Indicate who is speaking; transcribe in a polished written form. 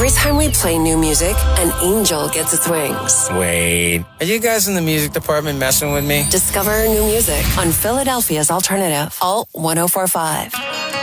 Speaker 1: Every time we play new music, an angel gets its wings.
Speaker 2: Wait, are you guys in the music department messing with me?
Speaker 1: Discover new music on Philadelphia's Alternative, Alt 104.5.